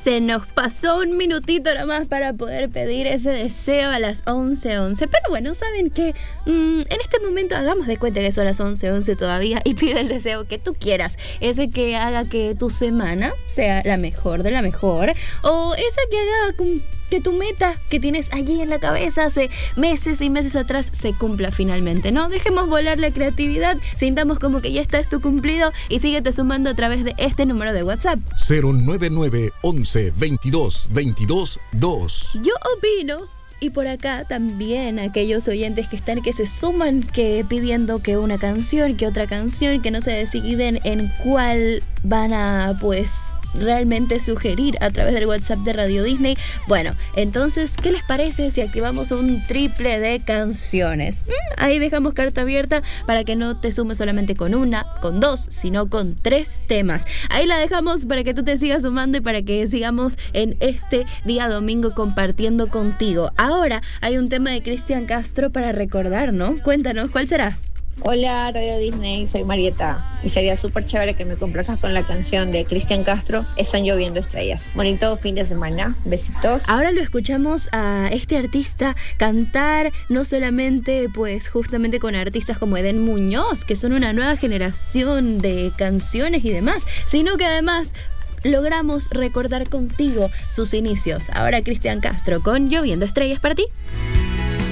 Se nos pasó un minutito nomás para poder pedir ese deseo a las 11:11. Pero bueno, ¿saben qué? En este momento hagamos de cuenta que son las 11:11 todavía y pide el deseo que tú quieras. Ese que haga que tu semana sea la mejor de la mejor. O esa que haga que tu meta que tienes allí en la cabeza hace meses y meses atrás se cumpla finalmente, ¿no? Dejemos volar la creatividad, sintamos como que ya está esto cumplido y síguete sumando a través de este número de WhatsApp. 099 11 22 22 2. Yo opino, y por acá también aquellos oyentes que se suman, que pidiendo que una canción, que otra canción, que no se deciden en cuál van a, pues, realmente sugerir a través del WhatsApp de Radio Disney. Bueno, entonces, ¿qué les parece si activamos un triple de canciones? Ahí dejamos carta abierta para que no te sumes solamente con una, con dos, sino con 3 temas. Ahí la dejamos para que tú te sigas sumando y para que sigamos en este día domingo compartiendo contigo. Ahora hay un tema de Cristian Castro para recordar, ¿no? Cuéntanos, ¿cuál será? Hola Radio Disney, soy Marieta y sería súper chévere que me complazcas con la canción de Cristian Castro, Están lloviendo estrellas. Bonito fin de semana, besitos. Ahora lo escuchamos a este artista cantar, no solamente pues justamente con artistas como Eden Muñoz, que son una nueva generación de canciones y demás, sino que además logramos recordar contigo sus inicios. Ahora Cristian Castro con Lloviendo estrellas para ti.